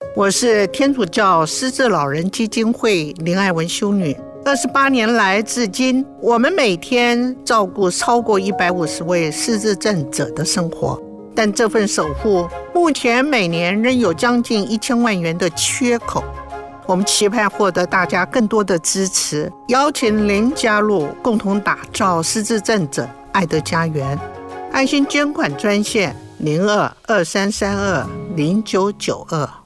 我是天主教失智老人基金会林爱文修女。28年来至今，我们每天照顾超过150位失智症者的生活，但这份守护目前每年仍有将近1000万元的缺口。我们期盼获得大家更多的支持，邀请您加入，共同打造失智症者爱的家园。爱心捐款专线0223320992。